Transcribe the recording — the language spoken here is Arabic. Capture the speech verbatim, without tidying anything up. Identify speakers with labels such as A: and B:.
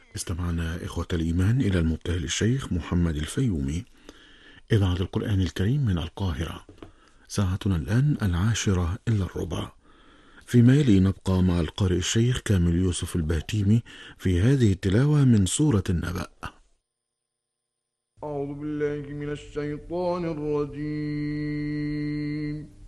A: استمعنا إخوة الإيمان إلى المبتهل الشيخ محمد الفيومي، إذاعة القرآن الكريم من القاهرة. ساعتنا الآن العاشرة إلا الربع. فيما يلي نبقى مع القارئ الشيخ كامل يوسف البهتيمي في هذه التلاوة من سورة النبأ.
B: أعوذ بالله من الشيطان الرجيم.